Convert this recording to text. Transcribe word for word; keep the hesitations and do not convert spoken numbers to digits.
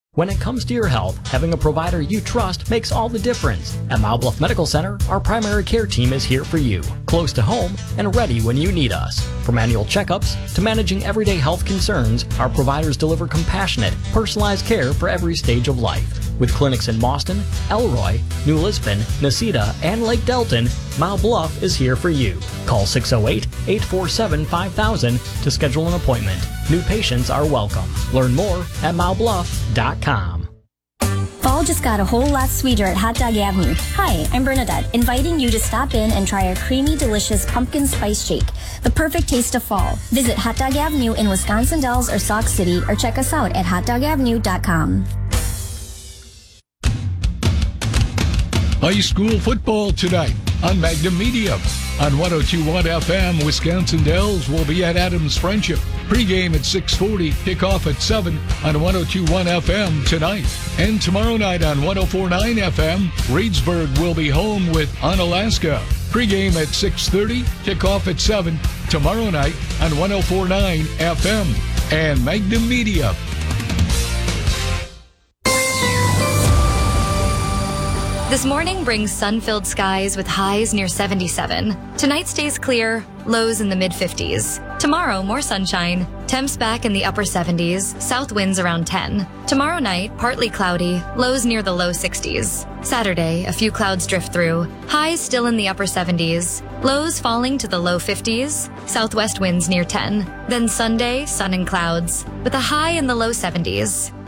When it comes to your health, having a provider you trust makes all the difference. At Mile Bluff Medical Center, our primary care team is here for you, close to home and ready when you need us. From annual checkups to managing everyday health concerns, our providers deliver compassionate, personalized care for every stage of life. With clinics in Boston, Elroy, New Lisbon, Nacita, and Lake Delton, Mile Bluff is here for you. Call six oh eight, eight four seven, five thousand to schedule an appointment. New patients are welcome. Learn more at mile bluff dot com. Fall just got a whole lot sweeter at Hot Dog Avenue. Hi, I'm Bernadette, inviting you to stop in and try our creamy, delicious pumpkin spice shake, the perfect taste of fall. Visit Hot Dog Avenue in Wisconsin Dells or Sauk City, or check us out at hot dog avenue dot com. High school football tonight on Magnum Media. On one oh two point one F M, Wisconsin Dells will be at Adams Friendship. Pregame at six forty, kickoff at seven on one oh two point one F M tonight. And tomorrow night on one oh four point nine F M, Reedsburg will be home with Onalaska. Pregame at six thirty, kickoff at seven tomorrow night on one oh four point nine F M and Magnum Media. This morning brings sun-filled skies with highs near seventy-seven. Tonight stays clear, lows in the mid-fifties. Tomorrow, more sunshine, temps back in the upper seventies, south winds around ten. Tomorrow night, partly cloudy, lows near the low sixties. Saturday, a few clouds drift through, highs still in the upper seventies, lows falling to the low fifties, southwest winds near ten. Then Sunday, sun and clouds, with a high in the low seventies.